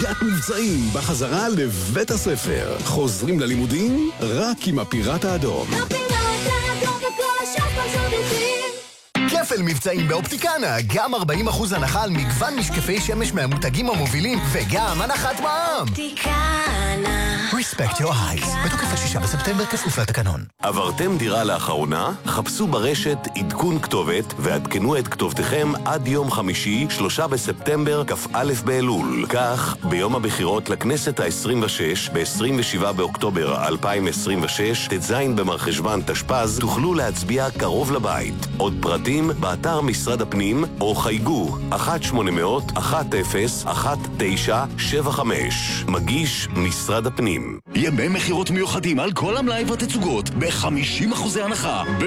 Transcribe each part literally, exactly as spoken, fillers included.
חגיגת מבצעים בחזרה לבית הספר. חוזרים ללימודים רק עם הפיראט האדום. הפיראט האדום וכל השאר זודיקים. כפל מבצעים באופטיקנה, גם ארבעים אחוז הנחה על מגוון משקפי שמש מהמותגים המובילים, וגם הנחת מע"מ. אופטיקנה. Respect your eyes. בתוקף השישה בספטמבר כפוף לתקנון. עברתם דירה לאחרונה? חפשו ברשת עדכון כתובת ועדכנו את כתובתכם עד יום חמישי, שלושה בספטמבר, כ"א באלול. כך, ביום הבחירות לכנסת ה-עשרים ושש, ב-עשרים ושבעה באוקטובר אלפיים עשרים ושש, ט"ז במרחשוון תשפ"ז, תוכלו להצביע קרוב לבית. עוד פרטים באתר משרד הפנים או חייגו אחת שמונה אפס אפס אחת אפס אחת תשע שבע חמש. מגיש משרד הפנים. ימי מחירות מיוחדים על כל המלאי והתצוגות ב-חמישים אחוזי הנחה ב...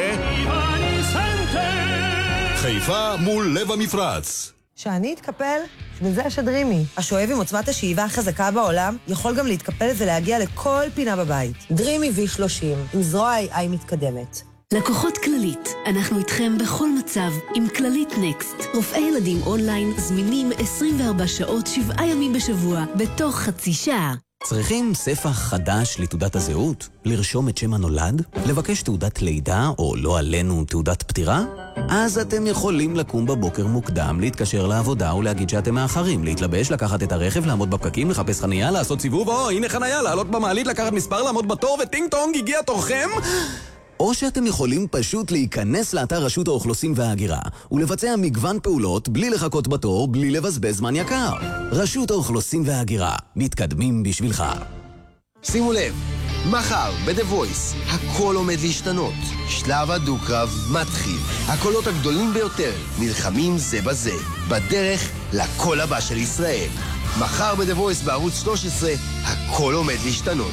חיפה מול לב המפרץ. שאני אתקפל, וזה השדרימי. השואב עם עוצמת השאיבה החזקה בעולם יכול גם להתקפל ולהגיע לכל פינה בבית. דרימי וי שלושים, עם זרוע איי איי מתקדמת. לקוחות כללית, אנחנו איתכם בכל מצב עם כללית נקסט. רופאי ילדים אונליין זמינים עשרים וארבע שעות, שבעה ימים בשבוע, בתוך חצי שעה. צריכים ספח חדש לתעודת הזהות? לרשום את שם הנולד? לבקש תעודת לידה או לא עלינו תעודת פטירה? אז אתם יכולים לקום בבוקר מוקדם, להתקשר לעבודה ולהגיד שאתם מאחרים, להתלבש, לקחת את הרכב, לעמוד בפקקים, לחפש חנייה, לעשות סיבוב, או הנה חנייה, לעלות במעלית, לקחת מספר, לעמוד בתור וטינג טונג, הגיע תורכם? או שאתם יכולים פשוט להיכנס לאתר רשות האוכלוסין וההגירה ולבצע מגוון פעולות בלי לחכות בתור, בלי לבזבז זמן יקר. רשות האוכלוסין וההגירה, מתקדמים בשבילך. שימו לב, מחר ב-The Voice הכל עומד להשתנות. שלב הדו-קרב מתחיל. הקולות הגדולים ביותר נלחמים זה בזה, בדרך לקול הבא של ישראל. מחר ב-The Voice בערוץ שלוש עשרה הכל עומד להשתנות.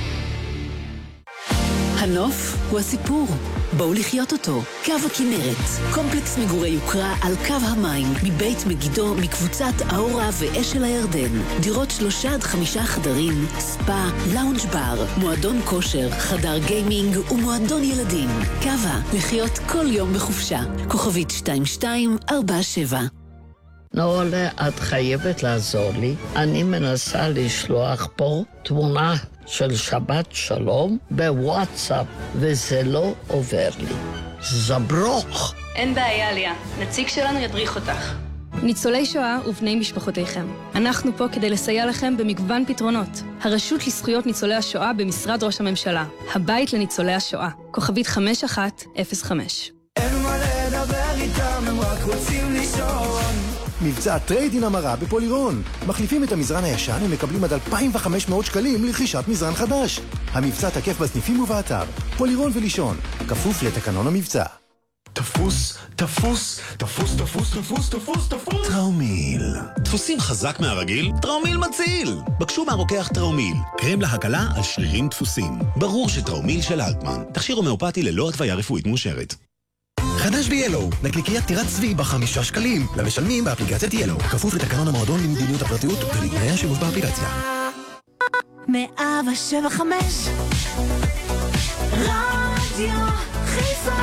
הנוף הוא הסיפור. בואו לחיות אותו. קו הכנרת. קומפלקס מגורי יוקרה על קו המים. מבית מגידו, מקבוצת האורה ואשל הירדן. דירות שלושה עד חמישה חדרים. ספה, לאונג' בר, מועדון כושר, חדר גיימינג ומועדון ילדים. קווה, לחיות כל יום בחופשה. כוכבית שתיים שתיים ארבע שבע. נולה, את חייבת לעזור לי. אני מנסה לשלוח פה תמונה של שבת שלום בוואטסאפ, וזה לא עובר לי. זברוך. אין בעיה, ליה. נציג שלנו ידריך אותך. ניצולי שואה ובני משפחותיכם. אנחנו פה כדי לסייע לכם במגוון פתרונות. הרשות לזכויות ניצולי השואה במשרד ראש הממשלה. הבית לניצולי השואה. כוכבית חמש אחת אפס חמש. אין מה לדבר איתם, הם רק רוצים לישון. מבצע טרייד-אין המרה בפולירון. מחליפים את המזרן הישן ומקבלים עד אלפיים וחמש מאות שקלים לרכישת מזרן חדש. המבצע תקף בסניפים ובאתר. פולירון ולישון. כפוף לתקנון המבצע. תפוס, תפוס, תפוס, תפוס, תפוס, תפוס, תפוס. טראומיל. דפוסים חזק מהרגיל? טראומיל מציל. בקשו מהרוקח טראומיל. קרם להקלה על שרירים דפוסים. ברור שטראומיל של אלטמן. תכשיר הומאופתי ללא התוויה רפואית מאושרת. חדש ב-ילו, נקניקיית טירת צבי בחמישה שקלים, למשלמים באפליקציית ילו, כפוף לתקנון המועדון למדיניות הפרטיות ולתנאי השימוש באפליקציה. מאה שבע חמש רדיו חיפה.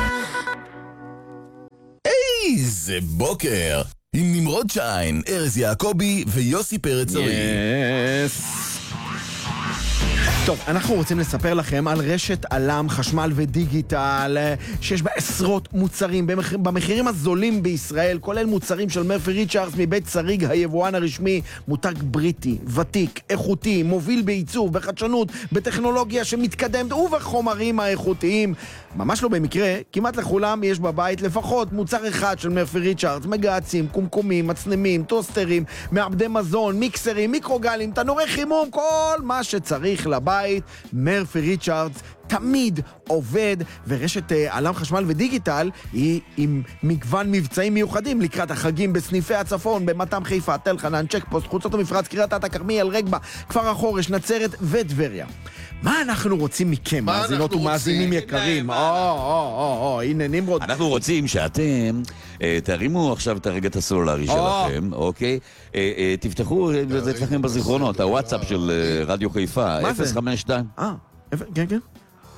איזה בוקר! עם נמרוד שיין, ארז יעקבי ויוסי פרץ ארי. יס. טוב, אנחנו רוצים לספר לכם על רשת אלם חשמל ודיגיטל שיש בה עשרות מוצרים במח... במחירים הזולים בישראל, כולל מוצרים של מרפי ריצ'רדס מבית שריג היבואן הרשמי, מותג בריטי, ותיק, איכותי, מוביל בעיצוב, בחדשנות, בטכנולוגיה שמתקדמת ובחומרים האיכותיים. ממש לא במקרה, כמעט לכולם יש בבית לפחות מוצר אחד של מרפי ריצ'רדס, מגעצים, קומקומים, מצנמים, טוסטרים, מעבדי מזון, מיקסרים, מיקרוגלים, תנורי חימום, כל מה שצריך לבית. מרפי ריצ'רדס תמיד עובד, ורשת אלם חשמל ודיגיטל היא עם מגוון מבצעים מיוחדים לקראת החגים בסניפי הצפון, במתם חיפה, תל חנן, צ'ק פוסט, חוצות המפרץ, קריית אתא, כרמיאל, רגבה, כפר החורש, נצרת וטבריה. מה אנחנו רוצים מכם, מאזינות ומאזינים יקרים? או, או, או, או, הנה נמרוד. אנחנו רוצים שאתם תרימו עכשיו את הרגע הסולרי שלכם, אוקיי? תפתחו, זה אצלכם בזיכרונות, הוואטסאפ של רדיו חיפה, אפס חמש שתיים. אה, כן, כן.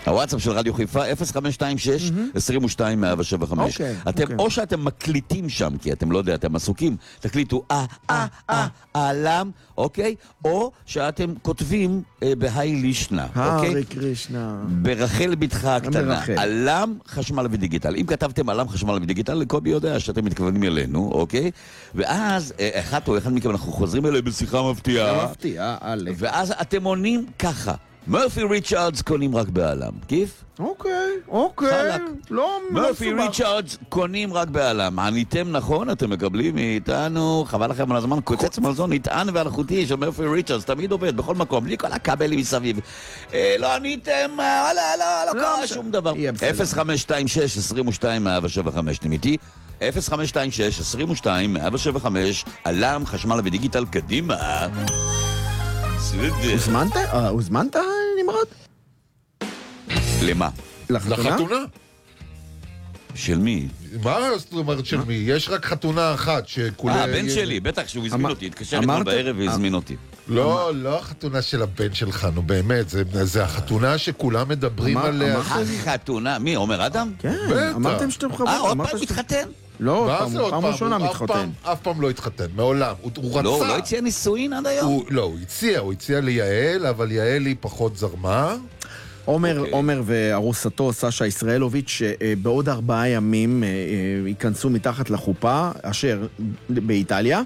הוואטסאפ של רדיו חיפה, אפס חמש שתיים שש עשרים ושתיים מאה שבע חמש. אתם, או שאתם מקליטים שם, כי אתם לא יודע, אתם עסוקים, תקליטו אה, אה, אה, אלם, אוקיי? או שאתם כותבים בהי לישנה, אוקיי? הרי קרישנה. ברחל בתך הקטנה. אלם, חשמל ודיגיטל. אם כתבתם אלם, חשמל ודיגיטל, קובי יודע שאתם מתכוונים אלינו, אוקיי? ואז, אחד או אחד מכם, אנחנו חוזרים אליי בשיחה מפתיעה. מפתיעה, א'. ואז אתם עונים ככה. מרפי ריצ'רדס קונים רק בעלם. כיף? אוקיי, אוקיי. לא מרפי ריצ'רדס קונים רק בעלם. עניתם נכון, אתם מקבלים מאיתנו, חבל לכם על הזמן, קוצץ מזון נטען ואלחוטי של מרפי ריצ'רדס, תמיד עובד, בכל מקום, בלי כל הכבלים מסביב. לא עניתם, לא, לא, לא קרה שום דבר. אפס חמש שתיים שש עשרים ושתיים מאה שבע חמש, אתם איתי? אפס חמש שתיים שש עשרים ושתיים מאה שבע חמש, אלם, חשמל ודיגיטל, קדימה. הוזמנת? הוזמנת, נמרוד? למה? לחתונה? של מי? מה זאת אומרת של מי? יש רק חתונה אחת שכולה... אה, הבן שלי, בטח שהוא הזמין אותי, התקשר אתמול בערב והזמין אותי. לא, לא החתונה של הבן שלך, נו באמת, זה החתונה שכולם מדברים עליה. החתונה? מי, עומר אדם? כן, אמרתם שאתם חברים. אה, עוד פעם מתחתן? לא, פעם ראשונה מתחתן. אף פעם לא התחתן, מעולם. הוא רצה. לא, הוא לא הציע נישואין עד היום? לא, הוא הציע, הוא הציע ליעל, אבל יעל היא פחות זרמה. עומר, עומר וארוסתו, סשה ישראלוביץ', בעוד ארבעה ימים ייכנסו מתחת לחופה, אשר באיטליה,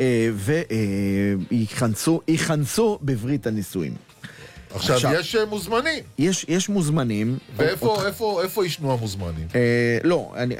וייכנסו בברית הנישואים. עכשיו, יש מוזמנים. יש, יש מוזמנים. ואיפה, איפה, איפה ישנו המוזמנים? לא, אני...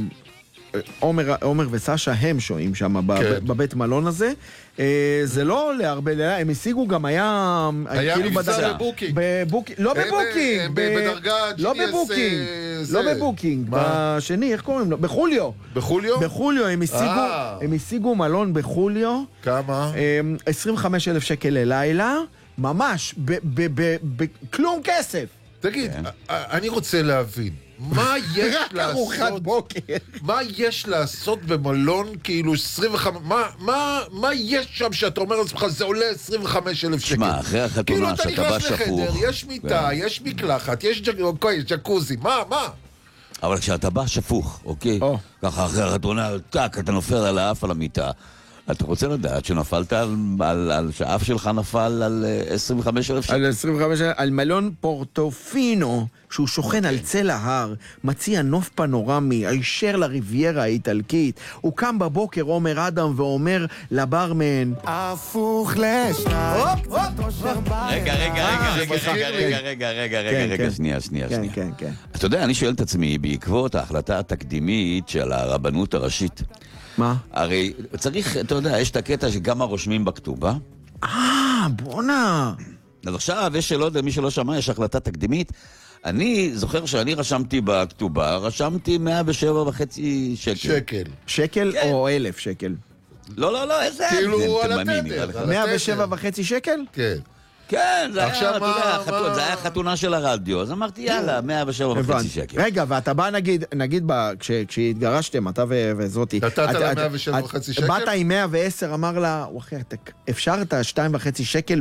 עומר, עומר וסשה הם שוהים שם בבית מלון הזה. זה לא להרבה, הם השיגו גם היה... היה מבצע בבוקינג. לא בבוקינג. בדרגה לא בבוקינג. לא בבוקינג. בשני, איך קוראים לו? בחוליו. בחוליו? בחוליו, הם השיגו מלון בחוליו. כמה? עשרים וחמישה אלף שקל ללילה. ממש, בכלום כסף. תגיד, אני רוצה להבין. מה יש לעשות מה יש לעשות במלון כאילו עשרים וחמש מה, מה, מה יש שם שאתה אומר לעצמך זה עולה עשרים וחמישה אלף שקל שמה, אחרי החתונה שאתה בא שפוך כאילו אתה נכנס לחדר, יש מיטה, יש מקלחת, יש ג'קוזי, מה, מה? אבל כשאתה בא שפוך, אוקיי? ככה אחרי החתונה, טק, אתה נופל על האף על המיטה אתה רוצה לדעת שנפלת על, על, על שהאף שלך נפל על עשרים וחמישה אלף שקל? על עשרים וחמישה אלף, על מלון פורטופינו, שהוא שוכן על צל ההר, מציע נוף פנורמי, הישר לריביירה האיטלקית. הוא קם בבוקר, עומר אדם, ואומר לברמן, הפוך לשניים. רגע, רגע, רגע, רגע, רגע, רגע, רגע, רגע, רגע, שנייה, שנייה, שנייה. אתה יודע, אני שואל את עצמי, בעקבות ההחלטה התקדימית של הרבנות הראשית, מה? הרי צריך, אתה יודע, יש את הקטע שגם הרושמים בכתובה. אה, בונה. אז עכשיו, יש שלא יודע, מי שלא שמע, יש החלטה תקדימית. אני זוכר שאני רשמתי בכתובה, רשמתי מאה ושבע וחצי שקל. שקל. שקל כן. או אלף שקל? לא, לא, לא, איזה... כאילו על התדר. מאה ושבע וחצי שקל? כן. כן, זה היה, אתה יודע, זה היה חתונה של הרדיו, אז אמרתי, יאללה, מאה ושבע וחצי שקל. רגע, ואתה בא, נגיד, נגיד, כשהתגרשתם, אתה וזאתי... נתת לה מאה ושבע וחצי שקל? באת עם מאה ועשר, אמר לה, וואחי, אפשר את השתיים וחצי שקל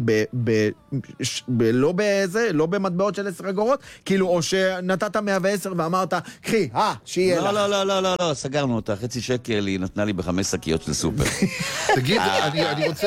לא בזה, לא במטבעות של עשר אגורות? כאילו, או שנתת מאה ועשר ואמרת, קחי, אה, שיהיה לך. לא, לא, לא, לא, לא, סגרנו אותה, חצי שקל היא נתנה לי בחמש שקיות של סופר. תגיד, אני רוצה...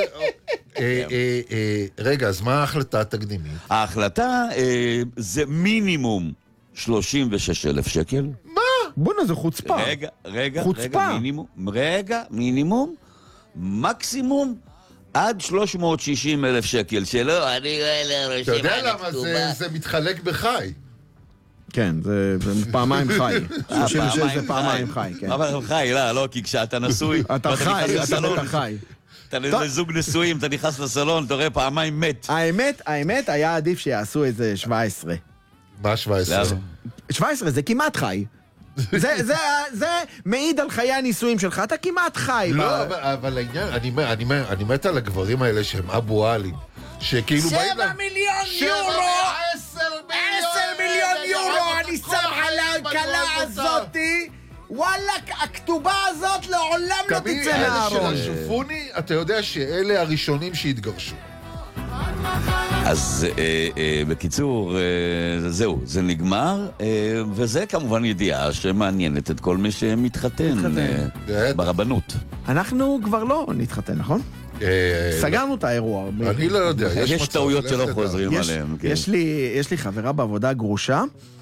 רגע, אז מה ההחלטה התקדימית? ההחלטה זה מינימום שלושים ושש אלף שקל. מה? בונה, זה חוצפה. רגע, רגע, רגע, מינימום, רגע, מינימום, מקסימום עד שלוש מאות ושישים אלף שקל, שלא, אני לא רושם. אתה יודע למה זה מתחלק בחי? כן, זה פעמיים חי. שלושים ושש זה פעמיים חי, כן. אבל חי, לא, לא, כי כשאתה נשוי, אתה חי, אתה חי. אתה לזוג נשואים, אתה נכנס לסלון, אתה רואה פעמיים מת. האמת, האמת, היה עדיף שיעשו איזה שבע עשרה. מה שבע עשרה? שבע עשרה זה כמעט חי. זה מעיד על חיי הנישואים שלך, אתה כמעט חי. לא, אבל העניין, אני מת על הגברים האלה שהם אבו עלי. שכאילו באים... שבע מיליון יורו! עשר מיליון יורו! אני שם על הכלה הזאתי! וואלה, הכתובה הזאת לעולם לא תצא מהארון. אלה של השופוני, אתה יודע שאלה הראשונים שהתגרשו. אז אה, אה, בקיצור, אה, זהו, זה נגמר, אה, וזה כמובן ידיעה שמעניינת את כל מי שמתחתן אה, ברבנות. אנחנו כבר לא נתחתן, נכון? סגרנו את האירוע. אני לא יודע, יש יש טעויות שלא חוזרים עליהם. יש לי חברה בעבודה גרושה,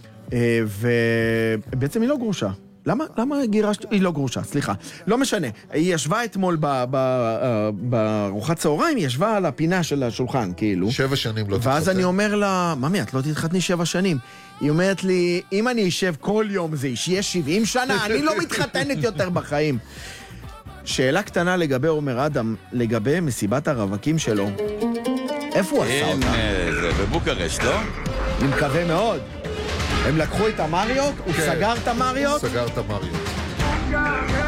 ובעצם היא לא גרושה. למה? למה גירשת? היא לא גרושה, סליחה. לא משנה. היא ישבה אתמול בארוחת צהריים, היא ישבה על הפינה של השולחן, כאילו. שבע שנים לא תתחתן. ואז אני אומר לה, ממי, את לא תתחתני שבע שנים. היא אומרת לי, אם אני אשב כל יום זה יהיה שבעים שנה, אני לא מתחתנת יותר בחיים. שאלה קטנה לגבי עומר אדם, לגבי מסיבת הרווקים שלו. איפה הוא עשה אותה? זה בבוקרשט, לא? אני מקווה מאוד. הם לקחו את המריות? הוא סגר את המריות? סגר את המריות.